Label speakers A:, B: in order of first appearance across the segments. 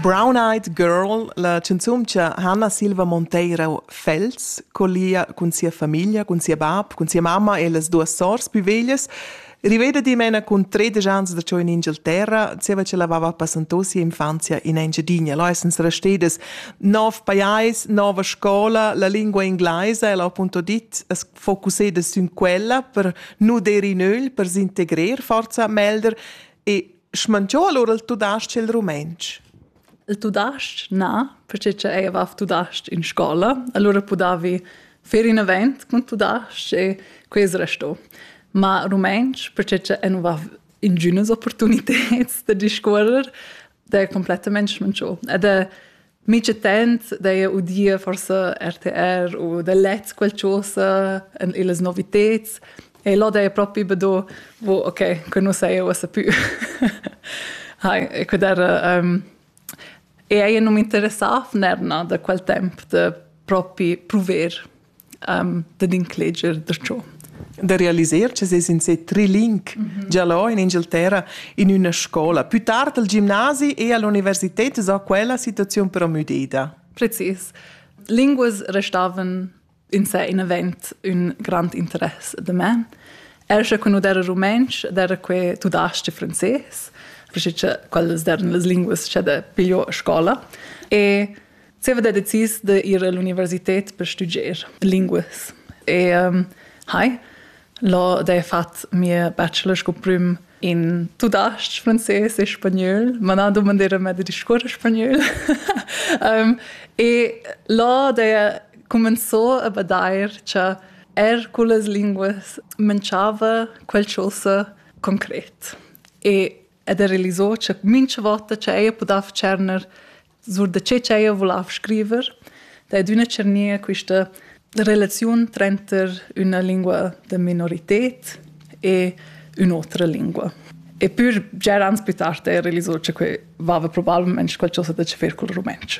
A: Brown Eyed Girl, la canzun che Hanna Silva Monteiro fels, colia con sia famiglia, con sia bab, con sia mamma e las duas sors più veglias. Riveda di mena con 13 anni da ciò in Inghilterra, seva che lavava passanto sia infanzia in Engiadina. Lo essens restedes 9 pais, nova scola, la lingua inglese, e l'ho appunto dit, es focusedes su quella per nu deri nöl, per s'integrer, forza melder, e smanciò allora il tudasc e il rumensch.
B: Il tudasc, no, perché aveva tudasc in scuola, allora potevi fare un evento con tudasc e questo restò. Ma rumensch, perché non aveva ingünes opportunità di discorrere, è completamente smanciò. Ed è mica tempo di udire forse RTR o di leggere qualcosa e le novità. E là è proprio vedo, ok, che non sei o sa più. E che era... E io non mi interessava da quel tempo di proprio provare di includere da ciò.
A: Da realizzare che sei in sé trilingue, già là in Inghilterra, in una scuola. Più tardi al ginnasio e all'università, so quella situazione però mudata.
B: Precis. Lingue restavano in sé in event un grande interesse da me. Erst quando era rumensch, era que tudasc e francese, perché quelle erano le lingue che da piglio a scuola. E si aveva deciso di ir all'università per studiare lingue. E l'ho fatto mio bachelor prim in tudasc, francese e spagnolo, ma non domandare a me di discorrere spagnolo. E l'ho cominciò a vedere che con le lingue mancava qualcosa concreto. E realizzò che mince volte che io potevo cernere sur de che io volevo scrivere, da una cernia questa relazione tra una lingua di minorità e un'altra lingua. E poi, già anni più tardi, realizzò che aveva probabilmente qualcosa da fare con il rumensch.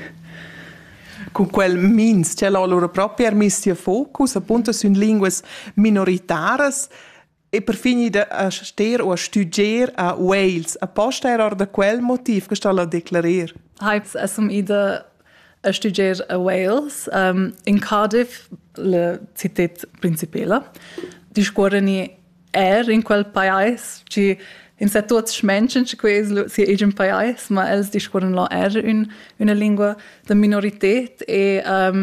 A: Con quel means, c'è loro proprio messo focus appunto su lingue minoritare e per finire a stare o a studiare a Wales. Apposta era da quel motivo che sto a declarare.
B: Sono ida a studiare a Wales, in Cardiff, la città principale. Discorreni in quel paese, che in sé tutti menschen, che si è un paese, ma els discorren una lingua di minorità e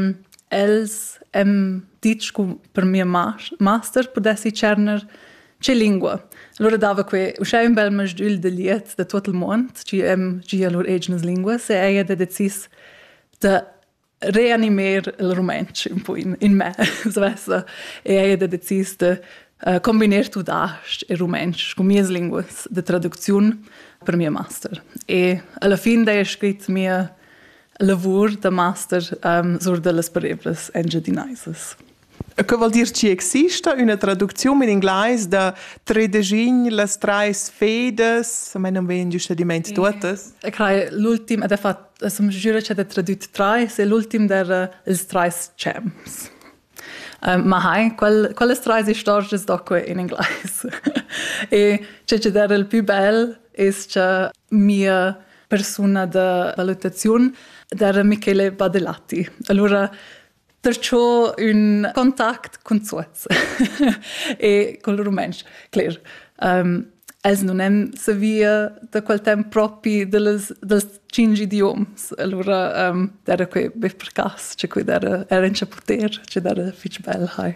B: els dit per mio master potessi cerner che lingua. Allora dava que usceva un bel masdul de liet de tutto il mondo, che loro egnes linguas, e ella de decis de reanimare il rumensch un po' in me, e ella de decis de combinare tudasc e rumensch con mie linguas de traduzione per mio master. E alla fine de scritto mio lavoro de master sur de las parevlas engiadinaises.
A: Che vuol dire che esiste una traduzione in inglese da tredegin, las trais fedes, a me non vengono giustamente tutte?
B: L'ultimo, mi giuro che ha tradotto trais, e l'ultimo era il trais champs. Ma quelle trais storie sono in inglese. E che era il più bello è che mia persona di valutazione era Michele Badellati. Allora, perciò un contatto con tutti e con il rumensch. Claro, els non sabia da quel tempo proprio dels 5 idiomi. Allora, era qui per caso, era in potere, era fic bello.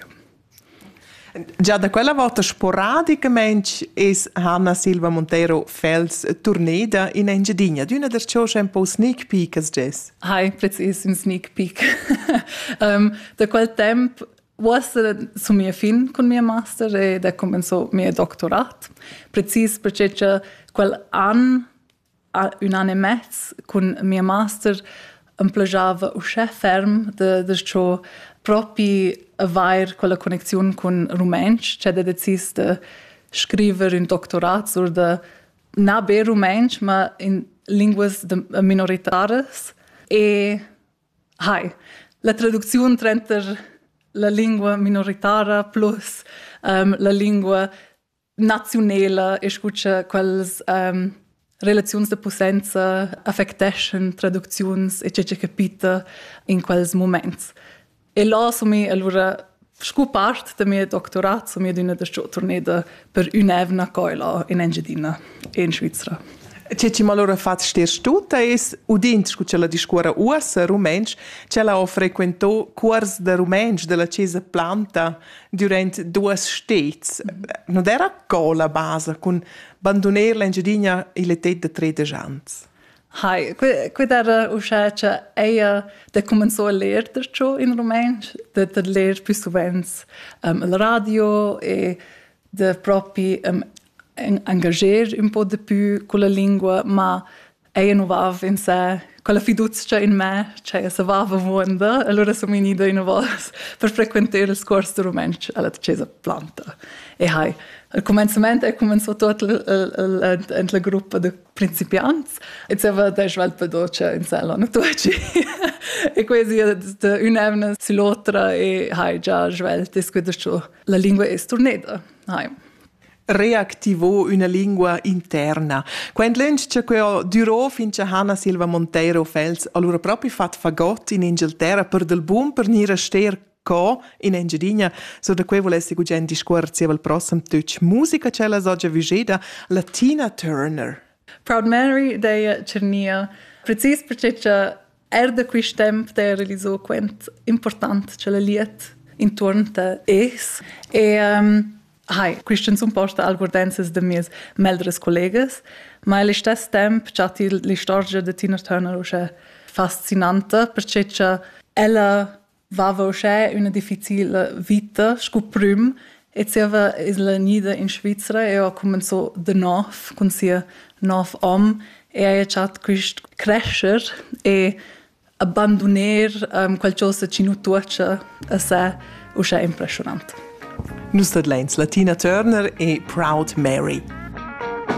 A: Già da quella volta sporadicamente è Hanna Silva Monteiro fels turneda in Engiadina. D'una der ciò c'è un po' sneak peek as jazz.
B: Precis, un sneak peek. Da quel tempo was su mia fin con mia master e da cominciò mio dottorato. Precis perché quel un anno e mezzo con mia master mi piaceva uscire ferm da ciò proprio avere quella connessione con il rumensch, cioè da deciso di scrivere un dottorato sur de non per rumensch, ma in lingue minoritare. E la traduzione tra la lingua minoritaria plus la lingua nazionale e scuccia quels relazioni de possenza affectation, traduzioni e c'è capita in quels moments. E là so mi allora scopart da mio doctorat, so mi d'una da tornada per un'evna coila in Engiadina in Svizzera.
A: C'è ma allora fatto ster stuta es udint che la discuora usa rumensch, c'è la ho frequentò curs de rumensch della chiesa planta durante 2 stets. Non era cola base con abbandonar l'Engiadina e le tette de 13 ans.
B: Hai, quid era uscita eia de comenzò a ler ciò in rumensch, de ler più sovens la radio e de propi engager un po' di più con la lingua, ma eia non va in sé, con la fiducia in me, cioè se va a vonda, allora sono venuta in avos per frequentare il corso di rumensch alla chiesa planta. E hai, al cominciamento cominciò tutto la gruppa di principianti e c'era da svelta dolce in sella, non tutti. E così un'evna sull'altra e hai già svelta, e quindi la lingua è tornata. Hai.
A: Reactivò una lingua interna. Quando l'enci che durò finché Hanna Silva Monteiro Fels allora proprio fatto fagot in Inghilterra per del boom per nire ster co in Engiadina, so da quei volessi gugen discorsi al prossimo touch musica c'è la soggia vigeda la Tina Turner.
B: Proud Mary deia cernia precis perché da quis temp de realizò quent important c'è la liet intorno a es e hai, Christian sun porta algordenses de mis meldres collegas, ma allo stesso tempo c'è la storia di Tina Turner è fascinante perché ella vava una difficile vita, scoprim, e c'era la nida in Svizzera e ho cominciato de nuovo con sia nuovo om e ha c'è questo crescer e abbandonare qualcosa che non tuoce a sé è impressionante.
A: Nus Tina Turner e Proud Mary.